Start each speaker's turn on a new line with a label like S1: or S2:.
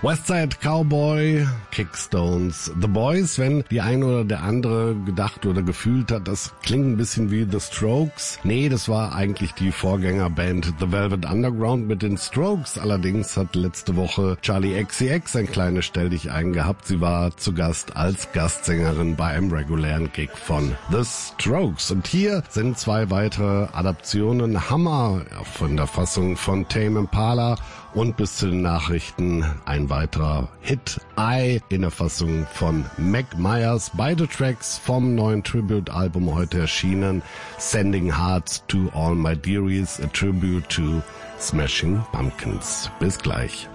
S1: Westside Cowboy, Kickstones, The Boys. Wenn die eine oder der andere gedacht oder gefühlt hat, das klingt ein bisschen wie The Strokes. Nee, das war eigentlich die Vorgängerband The Velvet Underground mit den Strokes. Allerdings hat letzte Woche Charli XCX ein kleines Stelldichein gehabt. Sie war zu Gast als Gastsängerin bei einem regulären Gig von The Strokes. Und hier sind 2 weitere Adaptionen. Hammer von der Fassung von Tame Impala und bis zu den Nachrichten ein weiterer Hit, I, in der Fassung von Mac Myers. Beide Tracks vom neuen Tribute-Album heute erschienen. Sending Hearts to All My Dearies, a Tribute to Smashing Pumpkins. Bis gleich.